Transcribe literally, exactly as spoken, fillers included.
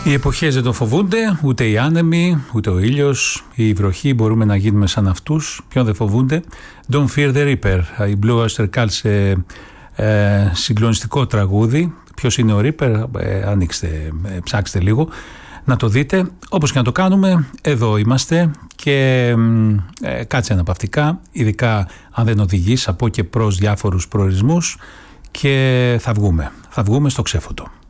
Οι εποχές δεν το φοβούνται, ούτε οι άνεμοι, ούτε ο ήλιος, η βροχή, μπορούμε να γίνουμε σαν αυτούς. Ποιον δεν φοβούνται. Don't Fear the Reaper, η Blue Oyster Cult σε ε, συγκλονιστικό τραγούδι. Ποιος είναι ο Reaper, ε, ανοίξτε, ε, ψάξτε λίγο να το δείτε. Όπως και να το κάνουμε, εδώ είμαστε και ε, κάτσε αναπαυτικά, ειδικά αν δεν οδηγείς από και προς διάφορους προορισμούς, και θα βγούμε, θα βγούμε στο ξέφωτο.